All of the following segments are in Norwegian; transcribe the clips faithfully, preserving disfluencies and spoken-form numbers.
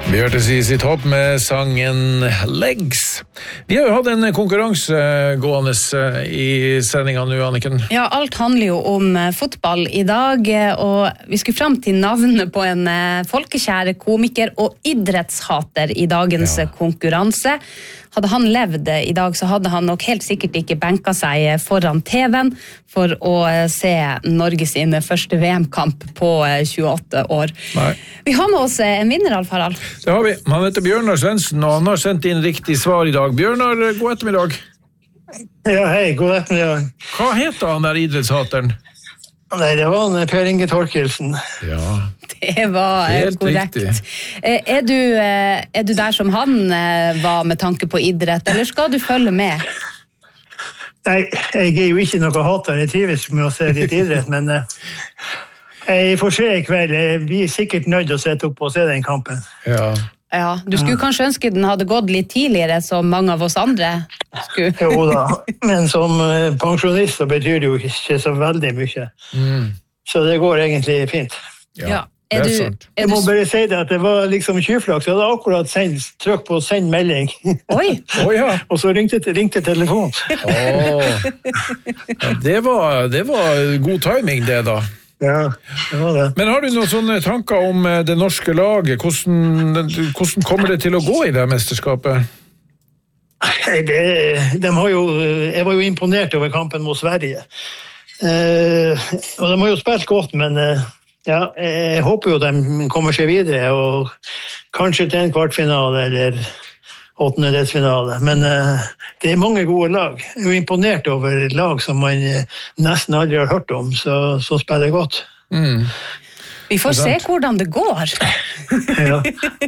Vi hørte si sitt hopp med sangen Legs. Vi har jo hatt en konkurranse gående i sendingen nå, Anniken. Ja, alt handler jo om fotball i dag, og vi skulle frem til navnet på en folkekjære komiker og idrettshater i dagens ja. konkurranse. Hadde han levd i dag, så hadde han nok helt sikkert ikke benket seg foran T V-en for å se Norge sin første V M-kamp på tjueåtte år. Nei. Vi har med oss en vinner, Alf Harald. Det har vi. Han heter Bjørnar Svendsen, og han har sendt inn riktig svar i dag. Bjørnar, god ettermiddag. Ja, hei, god ettermiddag. Hva heter han der idrettshateren? Nei, det var han Per Inge Torkelsen. Ja. Det var helt korrekt. Riktig. Er du, er du der som han var med tanke på idrett, eller skal du følge med? Nei, jeg er jo ikke noe hater. Jeg trives med å se litt idrett, men jeg får se i kveld. Jeg blir sikkert nødt til å sette opp og se den kampen. Ja. Ja, du skulle ja. kanskje ønske den hadde gått litt tidligere, som mange av oss andre skulle. Jo da, men som pensjonist så betyr det jo ikke så veldig mye. Mm. Så det går egentlig fint. Ja, ja. Er det er sant. Jeg må bare si det at det var liksom tjuvflaks. Jeg hadde akkurat sendt, trykk på send melding. Oi! oh, ja. Og så ringte, ringte telefonen. Oh. Ja, det, var, det var god timing det da. Ja, det var det. Men har du noen sånne tanker om det norske laget? Hvordan, hvordan kommer det til å gå i det mesterskapet? Det, de har jo, jeg var jo imponert over kampen mot Sverige. Eh, og de har jo spilt godt, men eh, ja, jeg håper jo de kommer seg videre, og kanskje til en kvartfinale eller åttendedelsfinale. Men uh, det er mange gode lag. Jeg er jo imponert over lag som man nesten aldri har hørt om, så, så spiller det godt. Mm. Vi får se hvordan det går. Ja.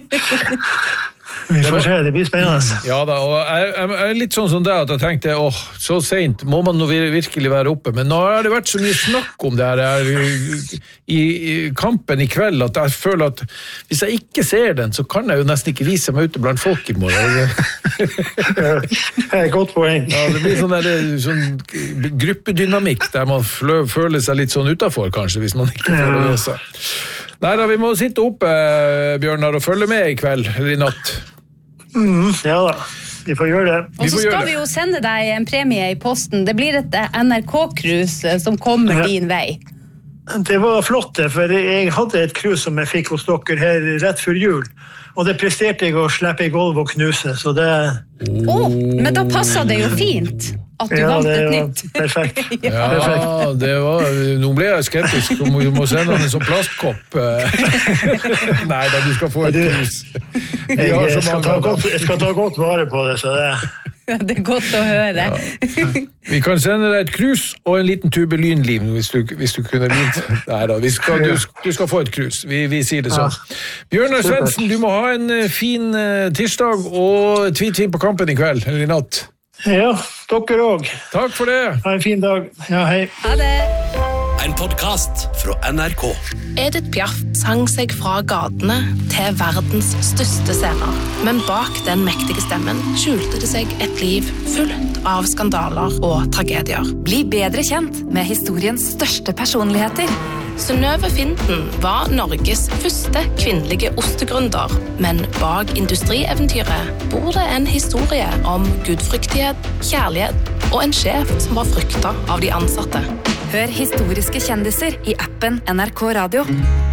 Vi får se, det blir spennende. Ja da, og jeg, jeg er litt sånn som det at jeg tenkte, åh, så sent må man nå virkelig være oppe, men nå har det vært så mye snakk om det her i, i kampen i kveld, at jeg føler at hvis jeg ikke ser den, så kan jeg jo nesten ikke vise meg ute blant folk i morgen. Det er et godt poeng. Ja, det blir sånn, der, sånn gruppedynamikk, der man føler seg litt sånn utenfor, kanskje, hvis man ikke føler det også. Nei da, vi må sitte oppe, Bjørnar, og følge med i kveld, eller i natt. Mm, ja da, vi får gjøre det. Og så skal vi jo sende deg en premie i posten. Det blir et N R K-cruise som kommer ja. din vei. Det var flott, for jeg hadde et cruise som jeg fikk hos dere her rett før jul. Og det presterte jeg å slippe i gulv og knuse, så det... Åh, oh, men da passet det jo fint at du ja, vant et nytt. Perfekt. Ja, perfekt. Det var... Nå ble jeg skeptisk, du må, må sende den som plastkopp. Nei da, du skal få et krus. Jeg, jeg, skal ta godt, jeg skal ta godt vare på det, så det... Ja, det er godt å høre. Ja. Vi kan sende deg et krus og en liten tube lynliv hvis du, hvis du kunne litt. Nei da, vi skal, du, du skal få et krus. Vi, vi sier det sånn. Ja. Bjørnar Svendsen, du må ha en fin uh, tirsdag og tvit-tvin på kampen i kveld, eller i natt. Ja, dere også. Takk for det. Ha en fin dag. Ja, hei. Ha det. En podcast fra N R K. Edith Piaf sang seg fra gatene til verdens største scener. Men bak den mektige stemmen skjulte det seg et liv fullt av skandaler og tragedier. Bli bedre kjent med historiens største personligheter. Synnøve Finden var Norges første kvinnelige ostegründer, men bak industrieventyret bor det en historie om gudfryktighet, kjærlighet og en sjef som var fryktet av de ansatte. Hør historiske kjendiser i appen N R K Radio.